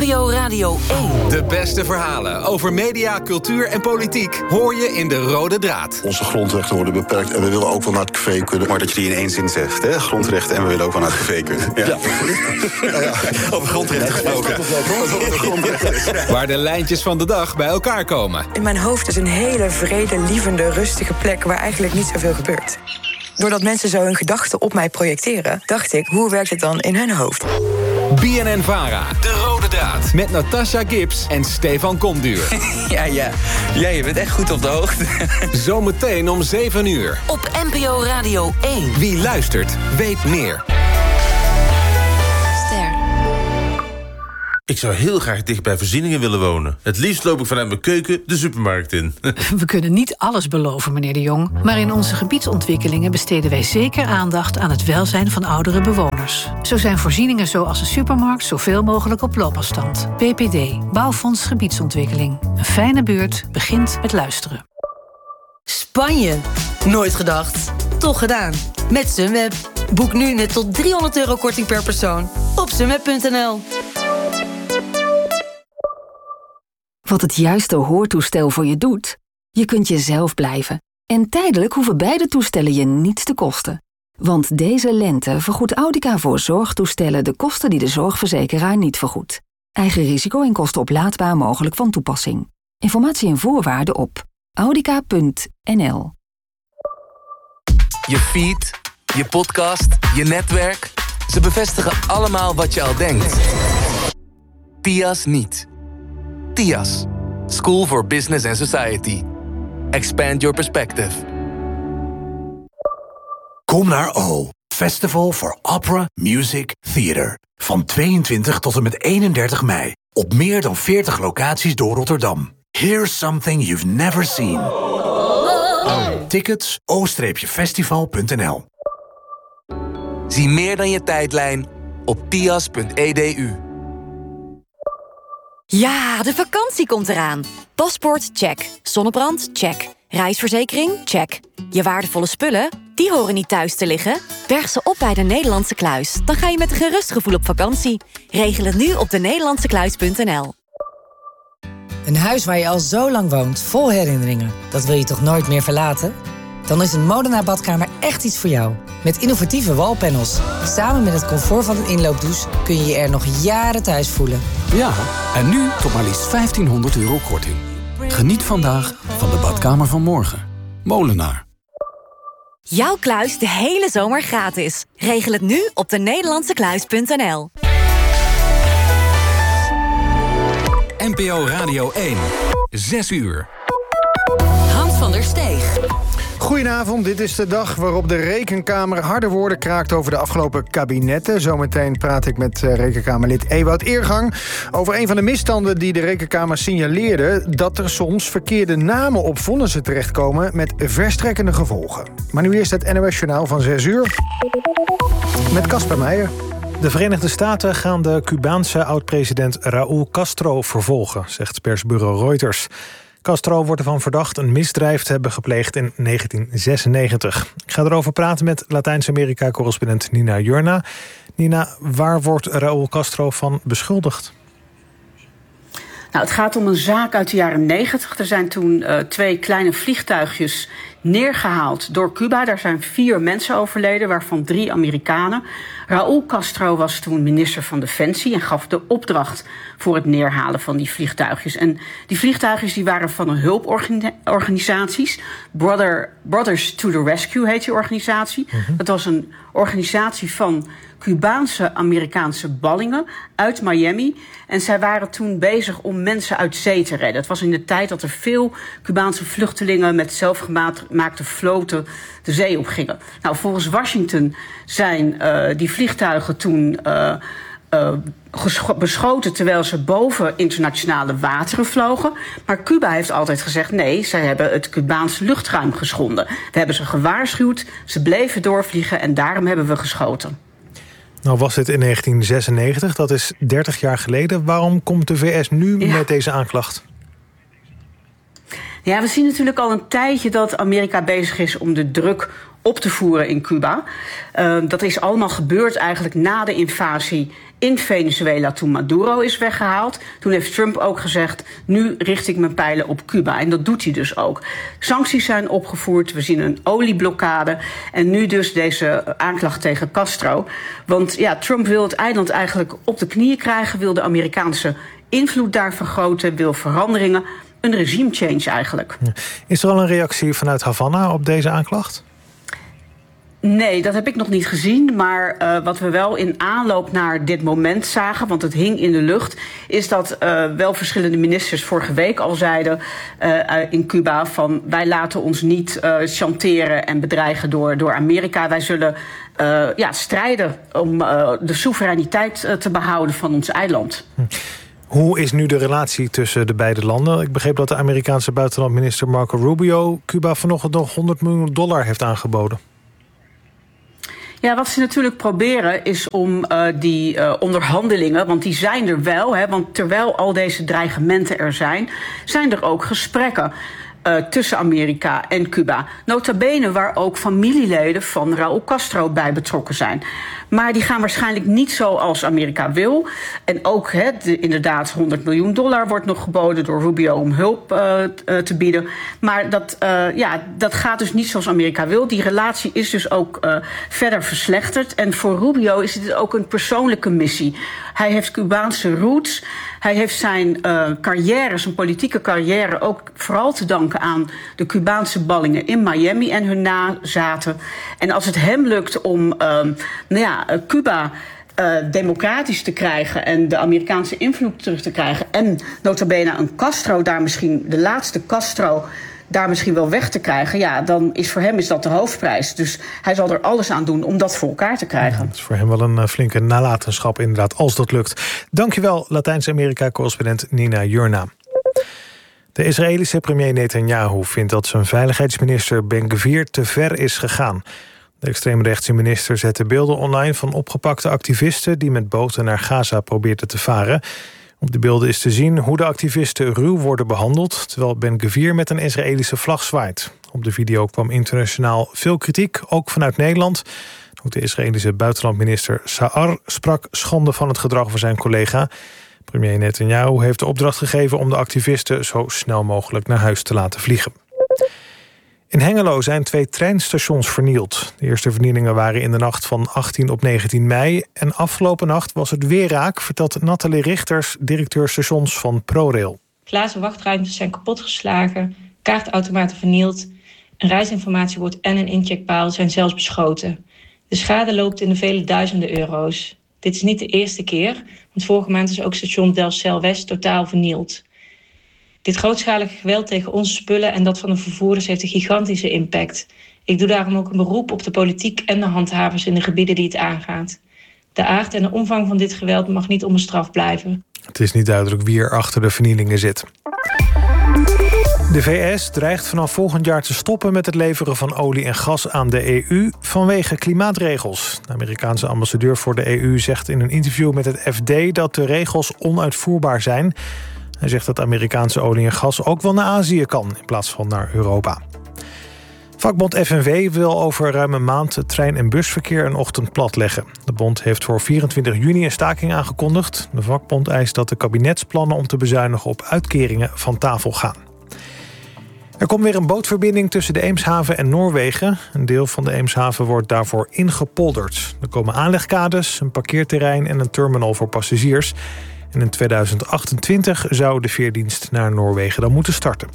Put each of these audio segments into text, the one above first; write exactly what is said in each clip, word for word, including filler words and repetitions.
N P O Radio één. De beste verhalen over media, cultuur en politiek hoor je in De Rode Draad. Onze grondrechten worden beperkt en we willen ook wel naar het café kunnen. Maar dat je die in één zin zegt, hè? Grondrechten en we willen ook wel naar het café kunnen. Ja. Ja. Ja, ja. Over grondrechten gesproken. Waar de lijntjes van de dag bij elkaar komen. In mijn hoofd is een hele vrede, lievende, rustige plek waar eigenlijk niet zoveel gebeurt. Doordat mensen zo hun gedachten op mij projecteren, dacht ik, hoe werkt het dan in hun hoofd? B N N-Vara, De Rode Draad. Met Natasha Gibbs en Stefan Komduur. Ja, ja. Ja, je bent echt goed op de hoogte. Zometeen om zeven uur. Op N P O Radio één. Wie luistert, weet meer. Ik zou heel graag dicht bij voorzieningen willen wonen. Het liefst loop ik vanuit mijn keuken de supermarkt in. We kunnen niet alles beloven, meneer De Jong. Maar in onze gebiedsontwikkelingen besteden wij zeker aandacht aan het welzijn van oudere bewoners. Zo zijn voorzieningen zoals een supermarkt zoveel mogelijk op loopafstand. B P D, Bouwfonds Gebiedsontwikkeling. Een fijne buurt begint met luisteren. Spanje. Nooit gedacht. Toch gedaan. Met Sunweb. Boek nu net tot driehonderd euro korting per persoon op sunweb punt n l. Wat het juiste hoortoestel voor je doet? Je kunt jezelf blijven. En tijdelijk hoeven beide toestellen je niets te kosten. Want deze lente vergoedt Audica voor zorgtoestellen de kosten die de zorgverzekeraar niet vergoedt. Eigen risico en kosten oplaadbaar mogelijk van toepassing. Informatie en voorwaarden op audica punt n l. Je feed, je podcast, je netwerk. Ze bevestigen allemaal wat je al denkt. T I A S niet. T I A S. School for Business and Society. Expand your perspective. Kom naar O. Festival for Opera, Music, Theater. Van tweeëntwintig tot en met eenendertig mei. Op meer dan veertig locaties door Rotterdam. Here's something you've never seen. Tickets o festival punt n l. Zie meer dan je tijdlijn op tias punt e d u. Ja, de vakantie komt eraan. Paspoort, check. Zonnebrand, check. Reisverzekering, check. Je waardevolle spullen, die horen niet thuis te liggen. Berg ze op bij de Nederlandse Kluis. Dan ga je met een gerust gevoel op vakantie. Regel het nu op de nederlandse kluis punt n l. Een huis waar je al zo lang woont, vol herinneringen. Dat wil je toch nooit meer verlaten? Dan is een Molenaar badkamer echt iets voor jou. Met innovatieve wallpanels. Samen met het comfort van een inloopdouche kun je je er nog jaren thuis voelen. Ja, en nu tot maar liefst vijftienhonderd euro korting. Geniet vandaag van de badkamer van morgen. Molenaar. Jouw kluis de hele zomer gratis. Regel het nu op de nederlandse kluis punt n l. N P O Radio één. Zes uur. Hans van der Steeg. Goedenavond, dit is de dag waarop de Rekenkamer harde woorden kraakt over de afgelopen kabinetten. Zometeen praat ik met Rekenkamerlid Ewout Eergang over een van de misstanden die de Rekenkamer signaleerde: dat er soms verkeerde namen op vonnissen terechtkomen met verstrekkende gevolgen. Maar nu eerst het N O S-journaal van zes uur met Casper Meijer. De Verenigde Staten gaan de Cubaanse oud-president Raúl Castro vervolgen, zegt persbureau Reuters. Castro wordt ervan verdacht een misdrijf te hebben gepleegd in negentien zesennegentig. Ik ga erover praten met Latijns-Amerika-correspondent Nina Jurna. Nina, waar wordt Raúl Castro van beschuldigd? Nou, het gaat om een zaak uit de jaren negentig. Er zijn toen uh, twee kleine vliegtuigjes neergehaald door Cuba. Daar zijn vier mensen overleden, waarvan drie Amerikanen. Raúl Castro was toen minister van Defensie en gaf de opdracht voor het neerhalen van die vliegtuigjes. En die vliegtuigjes die waren van een hulporganisaties. Brother, Brothers to the Rescue heet die organisatie. Mm-hmm. Dat was een organisatie van Cubaanse Amerikaanse ballingen uit Miami. En zij waren toen bezig om mensen uit zee te redden. Het was in de tijd dat er veel Cubaanse vluchtelingen met zelfgemaakte vloten de zee op gingen. Nou, volgens Washington zijn uh, die vliegtuigen toen uh, uh, gescho- beschoten terwijl ze boven internationale wateren vlogen. Maar Cuba heeft altijd gezegd: nee, zij hebben het Cubaanse luchtruim geschonden. We hebben ze gewaarschuwd, ze bleven doorvliegen en daarom hebben we geschoten. Nou was dit in negentien zesennegentig, dat is dertig jaar geleden. Waarom komt de V S nu ja. met deze aanklacht? Ja, we zien natuurlijk al een tijdje dat Amerika bezig is om de druk op te voeren in Cuba. Uh, dat is allemaal gebeurd eigenlijk na de invasie in Venezuela toen Maduro is weggehaald. Toen heeft Trump ook gezegd, nu richt ik mijn pijlen op Cuba. En dat doet hij dus ook. Sancties zijn opgevoerd, we zien een olieblokkade. En nu dus deze aanklacht tegen Castro. Want ja, Trump wil het eiland eigenlijk op de knieën krijgen, wil de Amerikaanse invloed daar vergroten, wil veranderingen. Een regime change eigenlijk. Is er al een reactie vanuit Havana op deze aanklacht? Nee, dat heb ik nog niet gezien. Maar uh, wat we wel in aanloop naar dit moment zagen, want het hing in de lucht, is dat uh, wel verschillende ministers vorige week al zeiden uh, in Cuba van wij laten ons niet uh, chanteren en bedreigen door, door Amerika. Wij zullen uh, ja, strijden om uh, de soevereiniteit uh, te behouden van ons eiland. Hm. Hoe is nu de relatie tussen de beide landen? Ik begreep dat de Amerikaanse buitenlandminister Marco Rubio Cuba vanochtend nog honderd miljoen dollar heeft aangeboden. Ja, wat ze natuurlijk proberen is om uh, die uh, onderhandelingen, want die zijn er wel, hè, want terwijl al deze dreigementen er zijn, zijn er ook gesprekken uh, tussen Amerika en Cuba. Nota bene waar ook familieleden van Raúl Castro bij betrokken zijn. Maar die gaan waarschijnlijk niet zoals Amerika wil. En ook he, de, inderdaad honderd miljoen dollar wordt nog geboden door Rubio om hulp uh, te bieden. Maar dat, uh, ja, dat gaat dus niet zoals Amerika wil. Die relatie is dus ook uh, verder verslechterd. En voor Rubio is dit ook een persoonlijke missie. Hij heeft Cubaanse roots. Hij heeft zijn uh, carrière, zijn politieke carrière ook vooral te danken aan de Cubaanse ballingen in Miami en hun nazaten. En als het hem lukt om uh, nou ja, Cuba uh, democratisch te krijgen en de Amerikaanse invloed terug te krijgen en nota bene een Castro daar misschien, de laatste Castro, daar misschien wel weg te krijgen, ja, dan is voor hem is dat de hoofdprijs. Dus hij zal er alles aan doen om dat voor elkaar te krijgen. Ja, dat is voor hem wel een uh, flinke nalatenschap inderdaad, als dat lukt. Dankjewel, Latijns-Amerika-correspondent Nina Jurna. De Israëlische premier Netanyahu vindt dat zijn veiligheidsminister Ben-Gvir te ver is gegaan. De extreemrechtse minister zette beelden online van opgepakte activisten die met boten naar Gaza probeerden te varen. Op de beelden is te zien hoe de activisten ruw worden behandeld, terwijl Ben-Gvir met een Israëlische vlag zwaait. Op de video kwam internationaal veel kritiek, ook vanuit Nederland. Ook de Israëlische buitenlandminister Saar sprak schande van het gedrag van zijn collega. Premier Netanyahu heeft de opdracht gegeven om de activisten zo snel mogelijk naar huis te laten vliegen. In Hengelo zijn twee treinstations vernield. De eerste vernielingen waren in de nacht van achttien op negentien mei. En afgelopen nacht was het weer raak, vertelt Nathalie Richters, directeur stations van ProRail. Glazen wachtruimtes zijn kapotgeslagen, kaartautomaten vernield. Een reisinformatie wordt en een incheckpaal zijn zelfs beschoten. De schade loopt in de vele duizenden euro's. Dit is niet de eerste keer, want vorige maand is ook station Delfzijl-West totaal vernield. Dit grootschalige geweld tegen onze spullen en dat van de vervoerders heeft een gigantische impact. Ik doe daarom ook een beroep op de politiek en de handhavers in de gebieden die het aangaat. De aard en de omvang van dit geweld mag niet onbestraft blijven. Het is niet duidelijk wie er achter de vernielingen zit. De V S dreigt vanaf volgend jaar te stoppen met het leveren van olie en gas aan de E U vanwege klimaatregels. De Amerikaanse ambassadeur voor de E U zegt in een interview met het F D dat de regels onuitvoerbaar zijn. Hij zegt dat Amerikaanse olie en gas ook wel naar Azië kan in plaats van naar Europa. Vakbond F N W wil over ruim een maand het trein- en busverkeer een ochtend platleggen. De bond heeft voor vierentwintig juni een staking aangekondigd. De vakbond eist dat de kabinetsplannen om te bezuinigen op uitkeringen van tafel gaan. Er komt weer een bootverbinding tussen de Eemshaven en Noorwegen. Een deel van de Eemshaven wordt daarvoor ingepolderd. Er komen aanlegkades, een parkeerterrein en een terminal voor passagiers. En in tweeduizend achtentwintig zou de veerdienst naar Noorwegen dan moeten starten.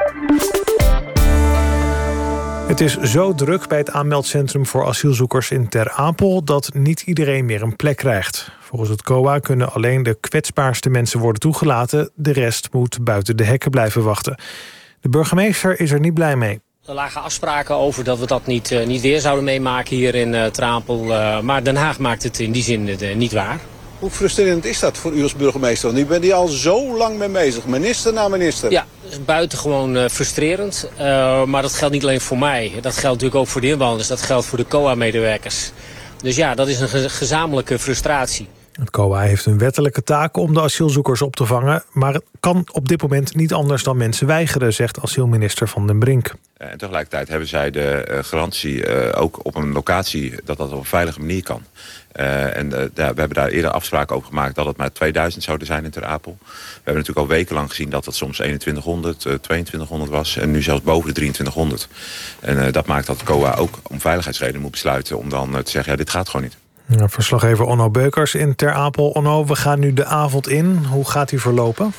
Het is zo druk bij het aanmeldcentrum voor asielzoekers in Ter Apel dat niet iedereen meer een plek krijgt. Volgens het C O A kunnen alleen de kwetsbaarste mensen worden toegelaten. De rest moet buiten de hekken blijven wachten. De burgemeester is er niet blij mee. Er lagen afspraken over dat we dat niet, uh, niet weer zouden meemaken hier in uh, Ter Apel. Uh, maar Den Haag maakt het in die zin uh, niet waar. Hoe frustrerend is dat voor u als burgemeester? Want u bent hier al zo lang mee bezig, minister na minister. Ja, dat is buitengewoon uh, frustrerend. Uh, maar dat geldt niet alleen voor mij. Dat geldt natuurlijk ook voor de inwoners. Dat geldt voor de C O A-medewerkers. Dus ja, dat is een ge- gezamenlijke frustratie. Het C O A heeft een wettelijke taak om de asielzoekers op te vangen, maar het kan op dit moment niet anders dan mensen weigeren, zegt asielminister Van den Brink. En tegelijkertijd hebben zij de uh, garantie uh, ook op een locatie dat dat op een veilige manier kan. Uh, en uh, daar, we hebben daar eerder afspraken over gemaakt dat het maar tweeduizend zouden zijn in Ter Apel. We hebben natuurlijk al wekenlang gezien dat het soms eenentwintighonderd, uh, tweeëntwintighonderd was en nu zelfs boven de drieëntwintighonderd. En uh, dat maakt dat het C O A ook om veiligheidsredenen moet besluiten om dan uh, te zeggen, ja, dit gaat gewoon niet. Ja, verslaggever Onno Beukers in Ter Apel. Onno, we gaan nu de avond in. Hoe gaat die verlopen?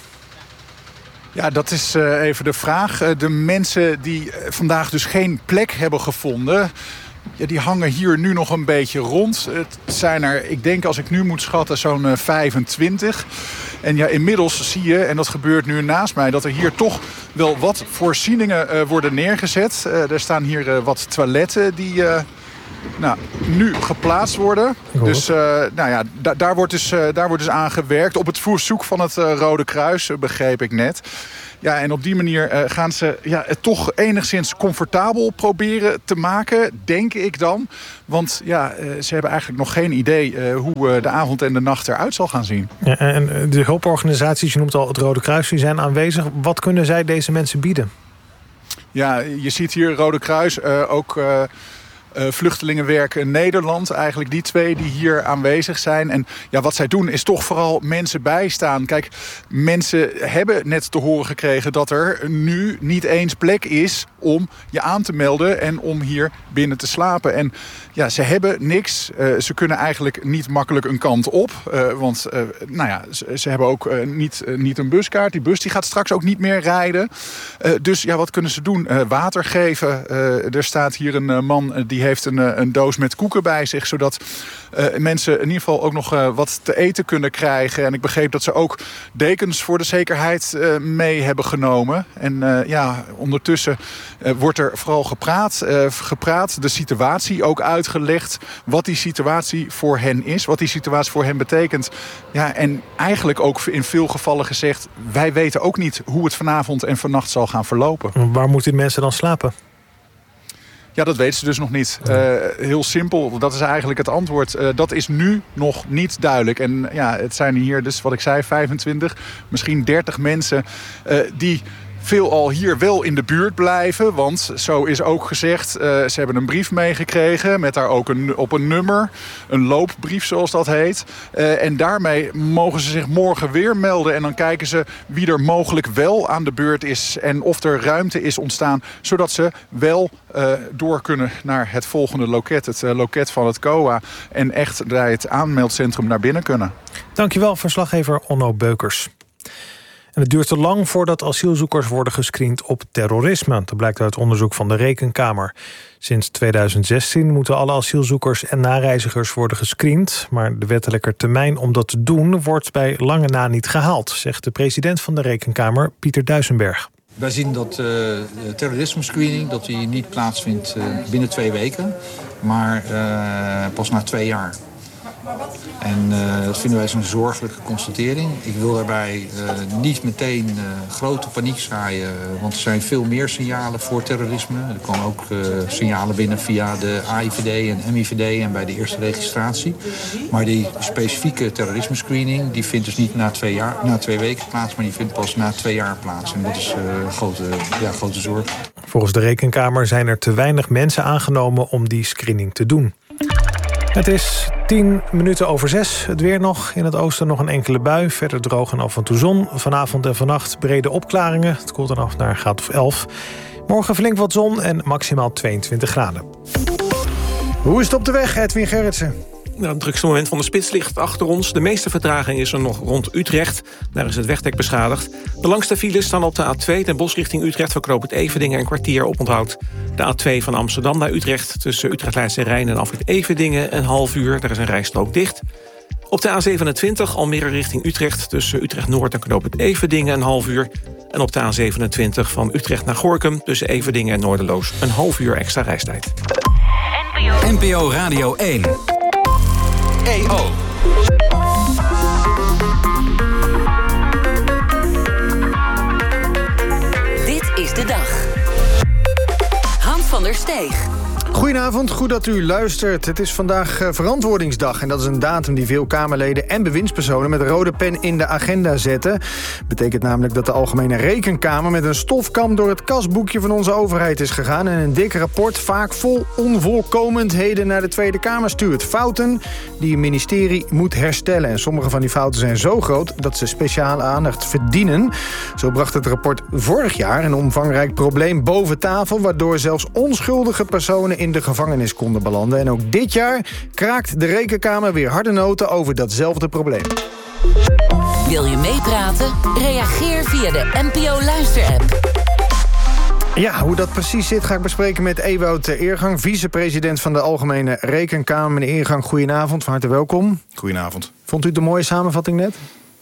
Ja, dat is uh, even de vraag. Uh, de mensen die uh, vandaag dus geen plek hebben gevonden, ja, die hangen hier nu nog een beetje rond. Het zijn er, ik denk als ik nu moet schatten, zo'n uh, vijfentwintig. En ja, inmiddels zie je, en dat gebeurt nu naast mij, dat er hier toch wel wat voorzieningen uh, worden neergezet. Uh, er staan hier uh, wat toiletten die Uh, Nou, nu geplaatst worden. Dus uh, nou ja, da daar, wordt dus, uh, daar wordt dus aan gewerkt. Op het verzoek van het uh, Rode Kruis, uh, begreep ik net. Ja, en op die manier uh, gaan ze ja, het toch enigszins comfortabel proberen te maken, denk ik dan. Want ja, uh, ze hebben eigenlijk nog geen idee uh, hoe uh, de avond en de nacht eruit zal gaan zien. Ja, en de hulporganisaties, je noemt al het Rode Kruis, die zijn aanwezig. Wat kunnen zij deze mensen bieden? Ja, je ziet hier Rode Kruis uh, ook Uh, Uh, Vluchtelingenwerk Nederland, eigenlijk die twee die hier aanwezig zijn. En ja, wat zij doen is toch vooral mensen bijstaan. Kijk, mensen hebben net te horen gekregen dat er nu niet eens plek is om je aan te melden en om hier binnen te slapen. En ja, ze hebben niks. Uh, ze kunnen eigenlijk niet makkelijk een kant op. Uh, want uh, nou ja, ze, ze hebben ook uh, niet, uh, niet een buskaart. Die bus die gaat straks ook niet meer rijden. Uh, dus ja, wat kunnen ze doen? Uh, water geven. Uh, er staat hier een uh, man uh, die heeft een, een doos met koeken bij zich, zodat uh, mensen in ieder geval ook nog uh, wat te eten kunnen krijgen. En ik begreep dat ze ook dekens voor de zekerheid uh, mee hebben genomen. En uh, ja, ondertussen uh, wordt er vooral gepraat, uh, gepraat, de situatie ook uitgelegd, wat die situatie voor hen is, wat die situatie voor hen betekent. Ja, en eigenlijk ook in veel gevallen gezegd, wij weten ook niet hoe het vanavond en vannacht zal gaan verlopen. Waar moeten die mensen dan slapen? Ja, dat weten ze dus nog niet. Uh, heel simpel, dat is eigenlijk het antwoord. Uh, dat is nu nog niet duidelijk. En ja, het zijn hier dus, wat ik zei, vijfentwintig, misschien dertig mensen uh, die veelal hier wel in de buurt blijven. Want zo is ook gezegd, uh, ze hebben een brief meegekregen met daar ook een, op een nummer. Een loopbrief, zoals dat heet. Uh, en daarmee mogen ze zich morgen weer melden. En dan kijken ze wie er mogelijk wel aan de beurt is. En of er ruimte is ontstaan, zodat ze wel uh, door kunnen naar het volgende loket. Het uh, loket van het C O A. En echt bij het aanmeldcentrum naar binnen kunnen. Dankjewel, verslaggever Onno Beukers. En het duurt te lang voordat asielzoekers worden gescreend op terrorisme. Dat blijkt uit onderzoek van de Rekenkamer. Sinds tweeduizend zestien moeten alle asielzoekers en nareizigers worden gescreend. Maar de wettelijke termijn om dat te doen wordt bij lange na niet gehaald, zegt de president van de Rekenkamer, Pieter Duisenberg. Wij zien dat uh, de terrorisme-screening dat die niet plaatsvindt uh, binnen twee weken, maar uh, pas na twee jaar. En uh, dat vinden wij zo'n zorgelijke constatering. Ik wil daarbij uh, niet meteen uh, grote paniek zaaien, want er zijn veel meer signalen voor terrorisme. Er komen ook uh, signalen binnen via de A I V D en M I V D en bij de eerste registratie. Maar die specifieke terrorisme-screening die vindt dus niet na twee, jaar, na twee weken plaats, maar die vindt pas na twee jaar plaats. En dat is uh, een grote, ja, grote zorg. Volgens de Rekenkamer zijn er te weinig mensen aangenomen om die screening te doen. Het is tien minuten over zes. Het weer nog. In het oosten nog een enkele bui. Verder droog en af en toe zon. Vanavond en vannacht brede opklaringen. Het koelt dan af naar een graad of elf. Morgen flink wat zon en maximaal tweeëntwintig graden. Hoe is het op de weg, Edwin Gerritsen? Nou, het drukste moment van de spits ligt achter ons. De meeste vertraging is er nog rond Utrecht. Daar is het wegdek beschadigd. De langste files staan op de A twee ten Bosch richting Utrecht... voor knooppunt Everdingen een kwartier oponthoud. De A twee van Amsterdam naar Utrecht... tussen Utrecht-Leidse Rijn en afrit Everdingen een half uur. Daar is een rijstrook dicht. Op de A zevenentwintig Almere richting Utrecht... tussen Utrecht-Noord en knooppunt Everdingen een half uur. En op de A zevenentwintig van Utrecht naar Gorinchem... tussen Everdingen en Noorderloos een half uur extra reistijd. N P O Radio één. E O. Dit is de dag. Hans van der Steeg. Goedendag. Goedenavond, goed dat u luistert. Het is vandaag uh, Verantwoordingsdag en dat is een datum die veel Kamerleden en bewindspersonen met een rode pen in de agenda zetten. Betekent namelijk dat de Algemene Rekenkamer met een stofkam door het kasboekje van onze overheid is gegaan en een dik rapport vaak vol onvolkomenheden naar de Tweede Kamer stuurt. Fouten die een ministerie moet herstellen. En sommige van die fouten zijn zo groot dat ze speciale aandacht verdienen. Zo bracht het rapport vorig jaar een omvangrijk probleem boven tafel, waardoor zelfs onschuldige personen in de gevangenis konden belanden. En ook dit jaar kraakt de Rekenkamer weer harde noten over datzelfde probleem. Wil je meepraten? Reageer via de N P O Luister-app. Ja, hoe dat precies zit ga ik bespreken met Ewout Eergang, vicepresident van de Algemene Rekenkamer. Meneer Eergang, goedenavond, van harte welkom. Goedenavond. Vond u het een mooie samenvatting net?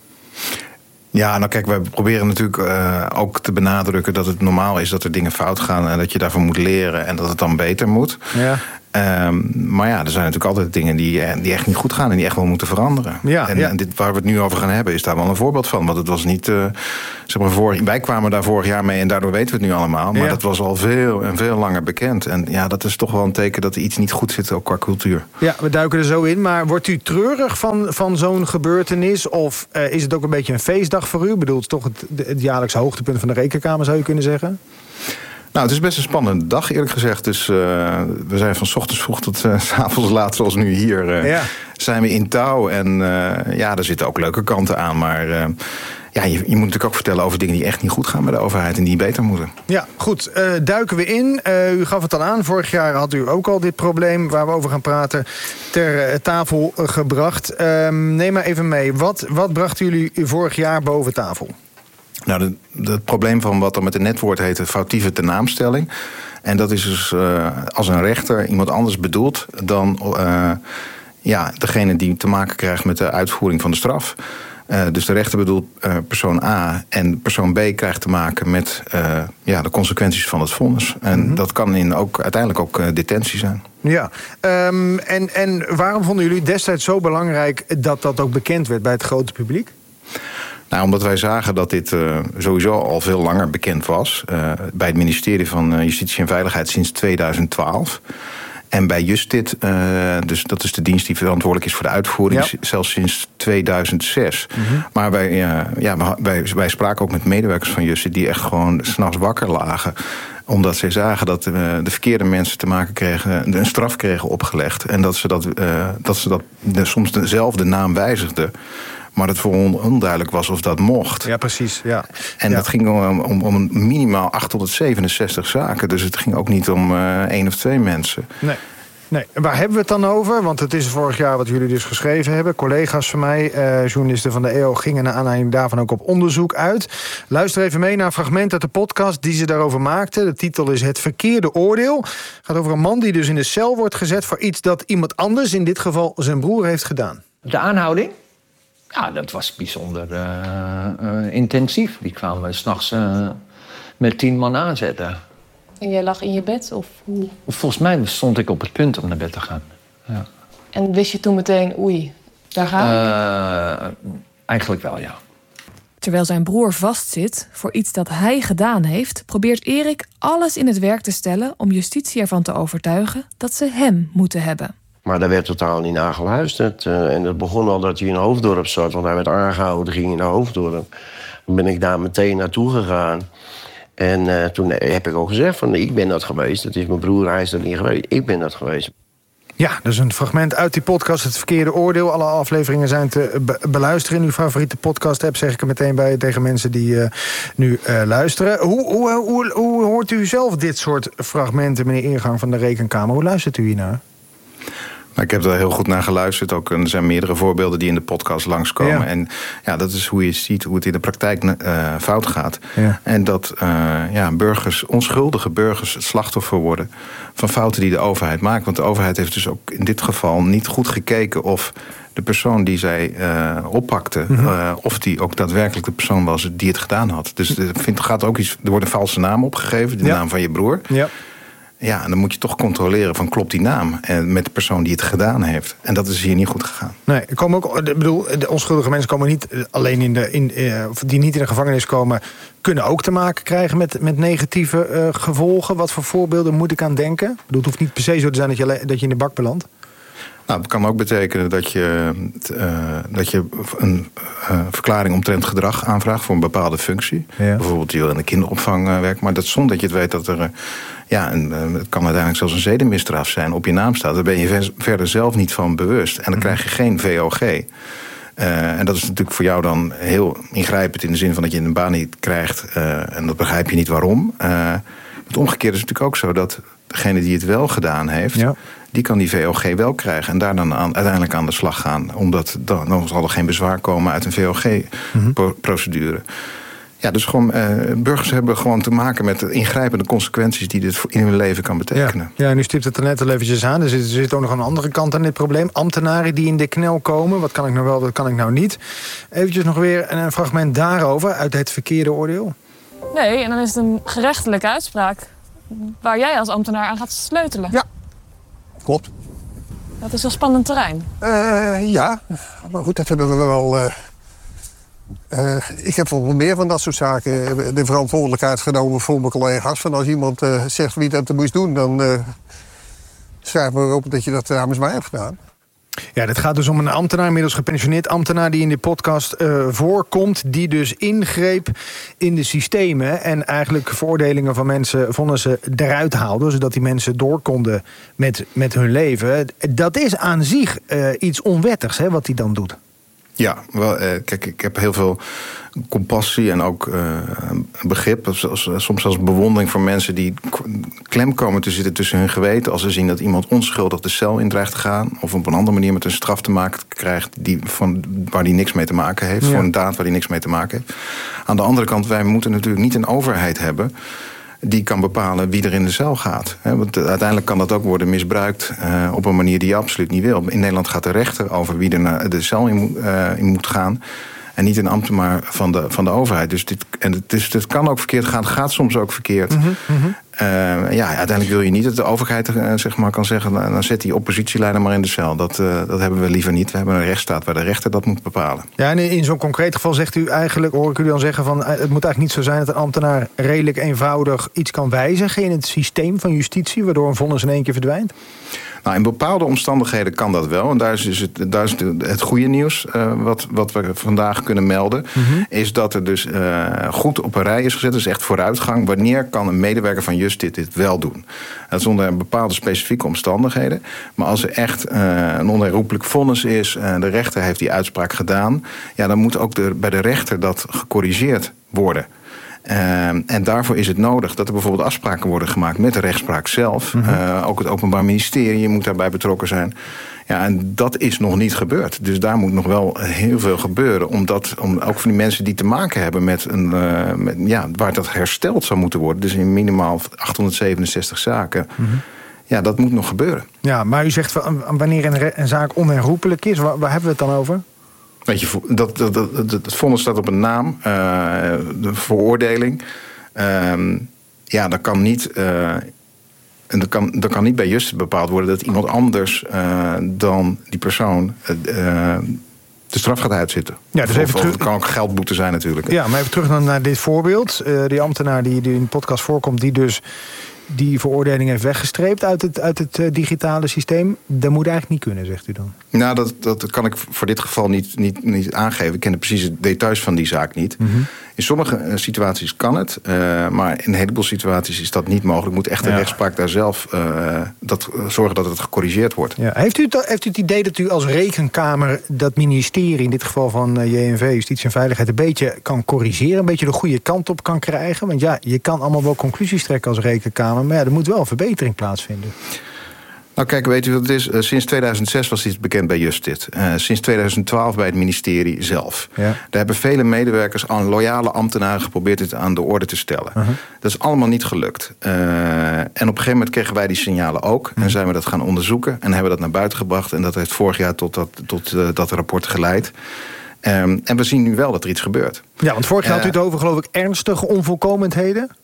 Ja, nou kijk, wij proberen natuurlijk uh, ook te benadrukken dat het normaal is dat er dingen fout gaan en dat je daarvan moet leren en dat het dan beter moet. Ja. Um, maar ja, er zijn natuurlijk altijd dingen die, die echt niet goed gaan en die echt wel moeten veranderen. Ja, en, ja. en dit, waar we het nu over gaan hebben is daar wel een voorbeeld van. Want het was niet, uh, zeg maar, vorig, wij kwamen daar vorig jaar mee en daardoor weten we het nu allemaal. Maar ja. dat was al veel en veel langer bekend. En ja, dat is toch wel een teken dat er iets niet goed zit, ook qua cultuur. Ja, we duiken er zo in. Maar wordt u treurig van, van zo'n gebeurtenis? Of uh, is het ook een beetje een feestdag voor u? Ik bedoel, het is toch het, het jaarlijkse hoogtepunt van de Rekenkamer, zou je kunnen zeggen? Nou, het is best een spannende dag, eerlijk gezegd. Dus uh, we zijn van 's ochtends vroeg tot uh, 's avonds laat, zoals nu hier, uh, ja. zijn we in touw. En uh, ja, er zitten ook leuke kanten aan. Maar uh, ja, je, je moet natuurlijk ook vertellen over dingen die echt niet goed gaan bij de overheid en die beter moeten. Ja, goed. Uh, duiken we in. Uh, u gaf het al aan. Vorig jaar had u ook al dit probleem waar we over gaan praten ter uh, tafel uh, gebracht. Uh, neem maar even mee. Wat, wat brachten jullie vorig jaar boven tafel? Nou, het probleem van wat dan met het netwoord heet foutieve tenaamstelling. En dat is dus uh, als een rechter iemand anders bedoelt dan uh, ja, degene die te maken krijgt met de uitvoering van de straf. Uh, dus de rechter bedoelt uh, persoon A en persoon B krijgt te maken met uh, ja, de consequenties van het vonnis. En mm-hmm. dat kan in ook, uiteindelijk ook uh, detentie zijn. Ja, um, en, en waarom vonden jullie destijds zo belangrijk dat dat ook bekend werd bij het grote publiek? Nou, omdat wij zagen dat dit uh, sowieso al veel langer bekend was. Uh, bij het ministerie van uh, Justitie en Veiligheid sinds tweeduizend twaalf. En bij Justit, uh, dus dat is de dienst die verantwoordelijk is voor de uitvoering, ja. zelfs sinds tweeduizend zes. Mm-hmm. Maar wij, uh, ja, wij, wij spraken ook met medewerkers van Justit die echt gewoon 's nachts wakker lagen. Omdat zij zagen dat uh, de verkeerde mensen te maken kregen, een straf kregen opgelegd. En dat ze, dat, uh, dat ze dat, de, soms dezelfde naam wijzigden. Maar dat voor on- onduidelijk was of dat mocht. Ja, precies. Ja. En ja. dat ging om, om, om minimaal achthonderdzevenenzestig zaken. Dus het ging ook niet om uh, één of twee mensen. Nee. Nee, waar hebben we het dan over? Want het is vorig jaar wat jullie dus geschreven hebben. Collega's van mij, uh, journalisten van de E O, gingen naar aanleiding daarvan ook op onderzoek uit. Luister even mee naar een fragment uit de podcast die ze daarover maakten. De titel is Het Verkeerde Oordeel. Het gaat over een man die dus in de cel wordt gezet voor iets dat iemand anders, in dit geval zijn broer, heeft gedaan. De aanhouding? Ja, dat was bijzonder uh, uh, intensief. Die kwamen 's nachts uh, met tien man aanzetten. En jij lag in je bed? Of hoe? Volgens mij stond ik op het punt om naar bed te gaan. Ja. En wist je toen meteen, oei, daar ga ik? Uh, eigenlijk wel, ja. Terwijl zijn broer vastzit voor iets dat hij gedaan heeft, probeert Erik alles in het werk te stellen om justitie ervan te overtuigen dat ze hem moeten hebben. Maar daar werd totaal niet naar geluisterd. Uh, en dat begon al dat hij in Hoofddorp zat, want hij werd aangehouden, ging hij naar Hoofddorp. Toen ben ik daar meteen naartoe gegaan. En uh, toen heb ik ook gezegd van, ik ben dat geweest. Dat is mijn broer, hij is dat niet geweest. Ik ben dat geweest. Ja, dus een fragment uit die podcast, Het Verkeerde Oordeel. Alle afleveringen zijn te be- beluisteren in uw favoriete podcast-app, zeg ik er meteen bij tegen mensen die uh, nu uh, luisteren. Hoe, hoe, hoe, hoe hoort u zelf dit soort fragmenten, meneer Eergang van de Rekenkamer? Hoe luistert u hiernaar? Nou, ik heb er heel goed naar geluisterd. Ook, er zijn meerdere voorbeelden die in de podcast langskomen. Ja. En ja, dat is hoe je ziet hoe het in de praktijk uh, fout gaat. Ja. En dat uh, ja, burgers, onschuldige burgers het slachtoffer worden van fouten die de overheid maakt. Want de overheid heeft dus ook in dit geval niet goed gekeken of de persoon die zij uh, oppakte, mm-hmm. uh, of die ook daadwerkelijk de persoon was die het gedaan had. Dus er, vindt, gaat ook iets, er wordt een valse naam opgegeven, de ja. naam van je broer. Ja. Ja, en dan moet je toch controleren van klopt die naam en met de persoon die het gedaan heeft. En dat is hier niet goed gegaan. Nee, er komen ook, ik bedoel, de onschuldige mensen komen niet alleen in de, in, uh, die niet in de gevangenis komen, kunnen ook te maken krijgen met, met negatieve uh, gevolgen. Wat voor voorbeelden moet ik aan denken? Ik bedoel, het hoeft niet per se zo te zijn dat je, dat je in de bak belandt. Nou, het kan ook betekenen dat je, uh, dat je een uh, verklaring omtrent gedrag aanvraagt voor een bepaalde functie. Ja. Bijvoorbeeld je wil in de kinderopvang uh, werken, maar dat zonder dat je het weet dat er, uh, ja, een, uh, het kan uiteindelijk zelfs een zedenmisdrijf zijn, op je naam staat. Daar ben je ver, verder zelf niet van bewust. En dan krijg je geen V O G. Uh, en dat is natuurlijk voor jou dan heel ingrijpend in de zin van dat je een baan niet krijgt. Uh, en dat begrijp je niet waarom. Uh, het omgekeerde is natuurlijk ook zo dat degene die het wel gedaan heeft, ja, die kan die V O G wel krijgen en daar dan aan, uiteindelijk aan de slag gaan. Omdat dan, dan zal er geen bezwaar komen uit een V O G-procedure. Mm-hmm. Ja, dus gewoon, uh, burgers hebben gewoon te maken met de ingrijpende consequenties die dit in hun leven kan betekenen. Ja, ja, nu stipt het er net al eventjes aan. Er zit, er zit ook nog een andere kant aan dit probleem. Ambtenaren die in de knel komen. Wat kan ik nou wel, wat kan ik nou niet? Eventjes nog weer een fragment daarover uit het verkeerde oordeel. Nee, en dan is het een gerechtelijke uitspraak waar jij als ambtenaar aan gaat sleutelen. Ja, klopt. Dat is wel spannend terrein. Uh, ja, maar goed, dat hebben we wel. Uh, uh, ik heb wel meer van dat soort zaken de verantwoordelijkheid genomen voor mijn collega's. Van als iemand uh, zegt wie dat moest doen, dan uh, schrijf maar op dat je dat namens mij hebt gedaan. Ja, dit gaat dus om een ambtenaar, inmiddels gepensioneerd ambtenaar, die in de podcast uh, voorkomt, die dus ingreep in de systemen en eigenlijk veroordelingen van mensen, vonnissen eruit haalde, zodat die mensen door konden met, met hun leven. Dat is aan zich uh, iets onwettigs, hè, wat hij dan doet. Ja, wel, eh, kijk, ik heb heel veel compassie en ook uh, begrip, soms zelfs bewondering voor mensen die klem komen te zitten tussen hun geweten als ze zien dat iemand onschuldig de cel in dreigt te gaan of op een andere manier met een straf te maken krijgt die van, waar die niks mee te maken heeft, ja, voor een daad waar die niks mee te maken heeft. Aan de andere kant, wij moeten natuurlijk niet een overheid hebben die kan bepalen wie er in de cel gaat. Want uiteindelijk kan dat ook worden misbruikt uh, op een manier die je absoluut niet wil. In Nederland gaat de rechter over wie er naar de cel in moet, uh, in moet gaan en niet een ambtenaar van de, van de overheid. Dus dit, en het, is, het kan ook verkeerd gaan, het gaat soms ook verkeerd. Mm-hmm, mm-hmm. Uh, ja, uiteindelijk wil je niet dat de overheid uh, zeg maar, kan zeggen, nou, dan zet die oppositieleider maar in de cel. Dat, uh, dat hebben we liever niet. We hebben een rechtsstaat waar de rechter dat moet bepalen. Ja, en in zo'n concreet geval zegt u eigenlijk, hoor ik u dan zeggen, van, het moet eigenlijk niet zo zijn dat een ambtenaar redelijk eenvoudig iets kan wijzigen in het systeem van justitie, waardoor een vonnis in één keer verdwijnt? Nou, in bepaalde omstandigheden kan dat wel. En daar is, dus het, daar is het goede nieuws uh, wat, wat we vandaag kunnen melden. Mm-hmm. Is dat er dus uh, goed op een rij is gezet. Dus echt vooruitgang. Wanneer kan een medewerker van Justit dit wel doen? Dat is onder bepaalde specifieke omstandigheden. Maar als er echt uh, een onherroepelijk vonnis is, uh, de rechter heeft die uitspraak gedaan, ja, dan moet ook de, bij de rechter dat gecorrigeerd worden. Uh, en daarvoor is het nodig dat er bijvoorbeeld afspraken worden gemaakt met de rechtspraak zelf. Mm-hmm. Uh, ook het Openbaar Ministerie moet daarbij betrokken zijn. Ja, en dat is nog niet gebeurd. Dus daar moet nog wel heel veel gebeuren. Omdat, om, ook van die mensen die te maken hebben met een, uh, met, ja, waar dat hersteld zou moeten worden. Dus in minimaal achthonderdzevenenzestig zaken. Mm-hmm. Ja, dat moet nog gebeuren. Ja, maar u zegt wanneer een, een zaak onherroepelijk is, waar, waar hebben we het dan over? Weet je, dat, dat, dat, dat, het vonnis staat op een naam, uh, de veroordeling. Uh, ja, dat kan niet. Uh, en dat kan, dat kan niet bij Justit bepaald worden dat iemand anders uh, dan die persoon uh, de straf gaat uitzitten. Ja, dus even terug. Het kan ook geldboete zijn natuurlijk. Ja, maar even terug naar, naar dit voorbeeld. Uh, die ambtenaar die, die in de podcast voorkomt, die dus die veroordeling heeft weggestreept uit het, uit het uh, digitale systeem. Dat moet eigenlijk niet kunnen, zegt u dan? Nou, dat, dat kan ik voor dit geval niet, niet, niet aangeven. Ik ken de precieze details van die zaak niet. Mm-hmm. In sommige uh, situaties kan het, uh, maar in een heleboel situaties is dat niet mogelijk. Moet echt de ja. rechtspraak daar zelf uh, dat, uh, zorgen dat het gecorrigeerd wordt. Ja. Heeft, u het, heeft u het idee dat u als rekenkamer dat ministerie, in dit geval van uh, J N V, Justitie en Veiligheid, een beetje kan corrigeren, een beetje de goede kant op kan krijgen? Want ja, je kan allemaal wel conclusies trekken als rekenkamer, maar ja, er moet wel een verbetering plaatsvinden. Nou kijk, weet u wat het is? Uh, sinds tweeduizend zes was dit bekend bij Justit. Uh, sinds tweeduizend twaalf bij het ministerie zelf. Ja. Daar hebben vele medewerkers, aan loyale ambtenaren, geprobeerd dit aan de orde te stellen. Uh-huh. Dat is allemaal niet gelukt. Uh, en op een gegeven moment kregen wij die signalen ook. Uh-huh. En zijn we dat gaan onderzoeken en hebben dat naar buiten gebracht. En dat heeft vorig jaar tot dat, tot, uh, dat rapport geleid. Um, en we zien nu wel dat er iets gebeurt. Ja, want vorig jaar uh, had u het over, geloof ik, ernstige onvolkomenheden.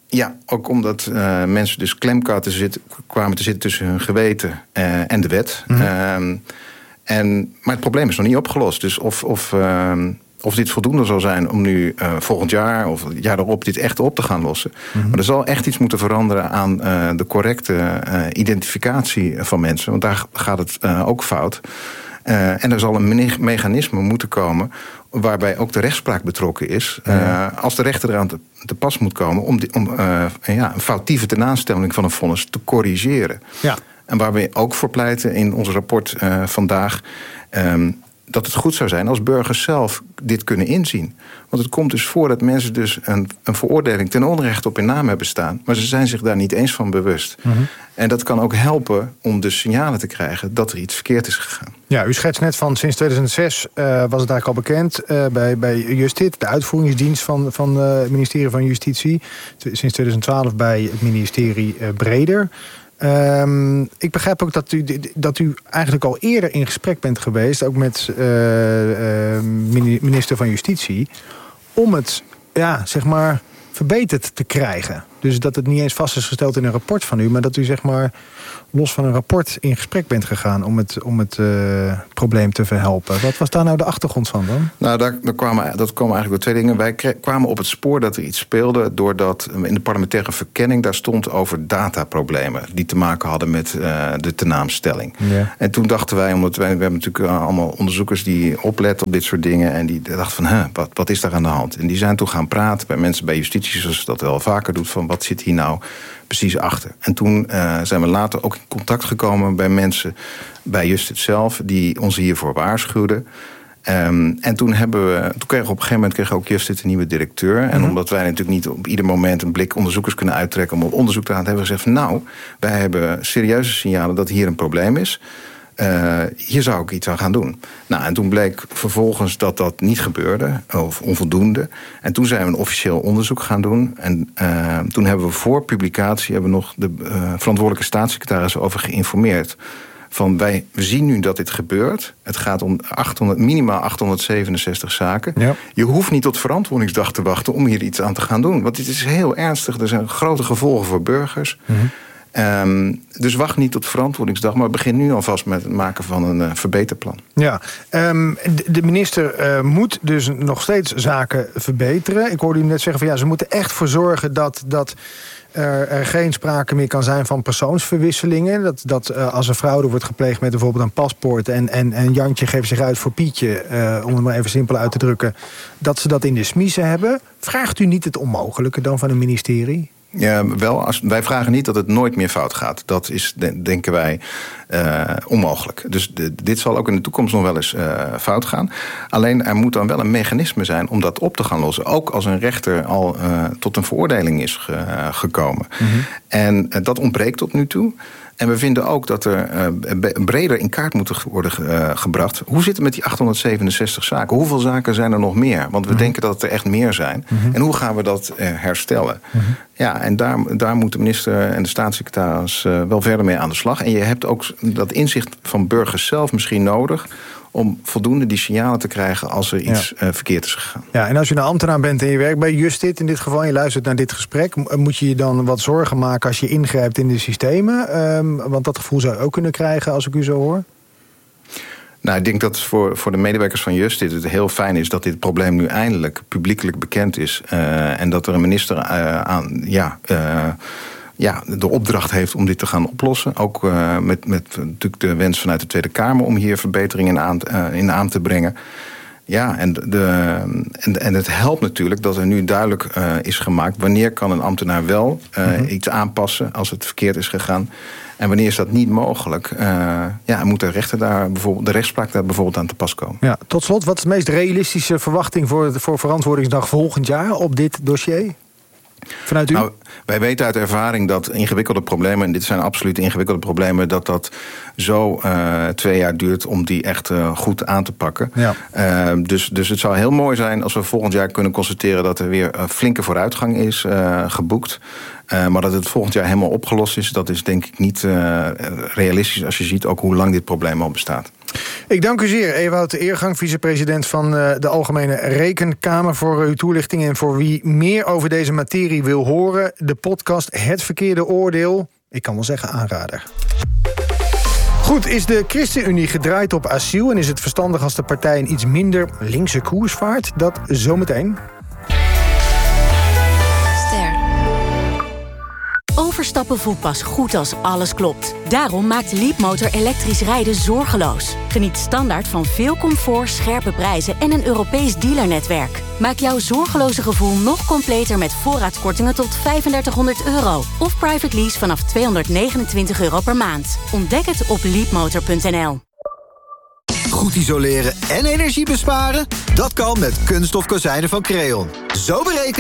Ja, ook omdat uh, mensen dus klem te zitten, kwamen te zitten tussen hun geweten uh, en de wet. Mm-hmm. Um, en, maar het probleem is nog niet opgelost. Dus of, of, uh, of dit voldoende zal zijn om nu uh, volgend jaar of het jaar erop dit echt op te gaan lossen. Mm-hmm. Maar er zal echt iets moeten veranderen aan uh, de correcte uh, identificatie van mensen. Want daar gaat het uh, ook fout. Uh, en er zal een me- mechanisme moeten komen waarbij ook de rechtspraak betrokken is. Uh, ja. Als de rechter eraan te, te pas moet komen om, die, om uh, ja, een foutieve tenaanstelling van een vonnis te corrigeren. Ja. En waar we ook voor pleiten in ons rapport uh, vandaag, Um, dat het goed zou zijn als burgers zelf dit kunnen inzien. Want het komt dus voor dat mensen dus een, een veroordeling ten onrechte op hun naam hebben staan, maar ze zijn zich daar niet eens van bewust. Mm-hmm. En dat kan ook helpen om dus signalen te krijgen dat er iets verkeerd is gegaan. Ja, u schetst net van sinds tweeduizend zes uh, was het eigenlijk al bekend uh, bij, bij Justit, de uitvoeringsdienst van, van uh, het ministerie van Justitie. Sinds tweeduizend twaalf bij het ministerie uh, Breder. Um, ik begrijp ook dat u, dat u eigenlijk al eerder in gesprek bent geweest, ook met uh, uh, minister van Justitie, om het, ja, zeg maar, verbeterd te krijgen. Dus dat het niet eens vast is gesteld in een rapport van u, maar dat u, zeg maar, los van een rapport in gesprek bent gegaan om het, om het uh, probleem te verhelpen. Wat was daar nou de achtergrond van dan? Nou, daar, daar kwamen, dat kwamen eigenlijk door twee dingen. Wij kre- kwamen op het spoor dat er iets speelde doordat in de parlementaire verkenning daar stond over dataproblemen die te maken hadden met uh, de tenaamstelling. Ja. En toen dachten wij, omdat wij, we hebben natuurlijk allemaal onderzoekers die opletten op dit soort dingen en die dachten van, huh, wat, wat is daar aan de hand? En die zijn toen gaan praten bij mensen bij justitie, zoals dat wel vaker doet, van wat zit hier nou precies achter. En toen uh, zijn we later ook in contact gekomen bij mensen bij Justit zelf die ons hiervoor waarschuwden. Um, en toen hebben we, toen kregen we op een gegeven moment kreeg ook Justit een nieuwe directeur. En mm-hmm. omdat wij natuurlijk niet op ieder moment een blik onderzoekers kunnen uittrekken om op onderzoek te gaan, hebben we gezegd van, nou, wij hebben serieuze signalen dat hier een probleem is. Uh, hier zou ik iets aan gaan doen. Nou, en toen bleek vervolgens dat dat niet gebeurde, of onvoldoende. En toen zijn we een officieel onderzoek gaan doen. En uh, toen hebben we voor publicatie hebben we nog de uh, verantwoordelijke staatssecretaris over geïnformeerd. Van wij we zien nu dat dit gebeurt. Het gaat om achthonderd, minimaal achthonderdzevenenzestig zaken. Ja. Je hoeft niet tot verantwoordingsdag te wachten om hier iets aan te gaan doen. Want dit is heel ernstig. Er zijn grote gevolgen voor burgers. Mm-hmm. Um, dus wacht niet tot verantwoordingsdag, maar begin nu alvast met het maken van een uh, verbeterplan. Ja, um, de minister uh, moet dus nog steeds zaken verbeteren. Ik hoorde u net zeggen van ja, ze moeten echt voor zorgen dat, dat er, er geen sprake meer kan zijn van persoonsverwisselingen. Dat, dat uh, als er fraude wordt gepleegd met bijvoorbeeld een paspoort en, en, en Jantje geeft zich uit voor Pietje, uh, om het maar even simpel uit te drukken, dat ze dat in de smiezen hebben. Vraagt u niet het onmogelijke dan van een ministerie? Ja, wel, als, wij vragen niet dat het nooit meer fout gaat. Dat is, de, denken wij, uh, onmogelijk. Dus de, dit zal ook in de toekomst nog wel eens uh, fout gaan. Alleen er moet dan wel een mechanisme zijn om dat op te gaan lossen. Ook als een rechter al uh, tot een veroordeling is ge, uh, gekomen. Mm-hmm. En uh, dat ontbreekt tot nu toe. En we vinden ook dat er uh, breder in kaart moet worden uh, gebracht. Hoe zit het met die achthonderdzevenenzestig zaken? Hoeveel zaken zijn er nog meer? Want we mm-hmm. denken dat het er echt meer zijn. Mm-hmm. En hoe gaan we dat uh, herstellen? Mm-hmm. Ja, en daar, daar moet de minister en de staatssecretaris uh, wel verder mee aan de slag. En je hebt ook dat inzicht van burgers zelf misschien nodig om voldoende die signalen te krijgen als er iets ja. uh, verkeerd is gegaan. Ja, en als je een ambtenaar bent en je werkt bij Justit in dit geval, je luistert naar dit gesprek, moet je je dan wat zorgen maken als je ingrijpt in de systemen? Um, want dat gevoel zou je ook kunnen krijgen als ik u zo hoor. Nou, ik denk dat voor, voor de medewerkers van Justit het heel fijn is dat dit probleem nu eindelijk publiekelijk bekend is. Uh, en dat er een minister uh, aan, ja, uh, ja, de opdracht heeft om dit te gaan oplossen. Ook uh, met, met natuurlijk de wens vanuit de Tweede Kamer om hier verbeteringen aan, uh, in aan te brengen. Ja, en, de, en, en het helpt natuurlijk dat er nu duidelijk uh, is gemaakt wanneer kan een ambtenaar wel uh, mm-hmm. iets aanpassen als het verkeerd is gegaan. En wanneer is dat niet mogelijk? Uh, ja, moet de rechter daar bijvoorbeeld, de rechtspraak daar bijvoorbeeld aan te pas komen. Ja, tot slot, wat is de meest realistische verwachting voor, voor verantwoordingsdag volgend jaar op dit dossier? Vanuit u? Nou, wij weten uit ervaring dat ingewikkelde problemen, en dit zijn absoluut ingewikkelde problemen, dat dat zo uh, twee jaar duurt om die echt uh, goed aan te pakken. Ja. Uh, dus, dus het zou heel mooi zijn als we volgend jaar kunnen constateren dat er weer uh, flinke vooruitgang is uh, geboekt. Uh, maar dat het volgend jaar helemaal opgelost is, dat is denk ik niet uh, realistisch als je ziet ook hoe lang dit probleem al bestaat. Ik dank u zeer, Ewout Eergang, vicepresident van de Algemene Rekenkamer, voor uw toelichting. En voor wie meer over deze materie wil horen, de podcast Het Verkeerde Oordeel. Ik kan wel zeggen aanrader. Goed, is de ChristenUnie gedraaid op asiel en is het verstandig als de partij een iets minder linkse koers vaart? Dat zometeen. Overstappen voelt pas goed als alles klopt. Daarom maakt Leapmotor elektrisch rijden zorgeloos. Geniet standaard van veel comfort, scherpe prijzen en een Europees dealernetwerk. Maak jouw zorgeloze gevoel nog completer met voorraadkortingen tot vijfendertighonderd euro. Of private lease vanaf tweehonderdnegenentwintig euro per maand. Ontdek het op leapmotor punt n l. Goed isoleren en energie besparen? Dat kan met kunststof kozijnen van Creon. Zo berekend